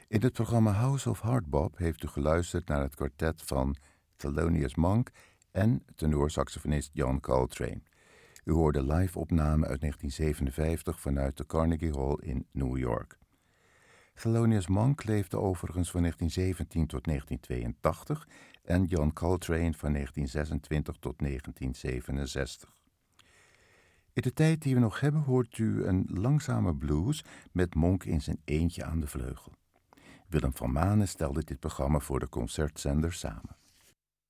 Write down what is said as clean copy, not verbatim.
In het programma House of Hardbop heeft u geluisterd naar het kwartet van Thelonious Monk en tenorsaxofonist John Coltrane. U hoorde live-opname uit 1957 vanuit de Carnegie Hall in New York. Thelonious Monk leefde overigens van 1917 tot 1982 en John Coltrane van 1926 tot 1967. In de tijd die we nog hebben hoort u een langzame blues met Monk in zijn eentje aan de vleugel. Willem van Manen stelde dit programma voor de concertzender samen.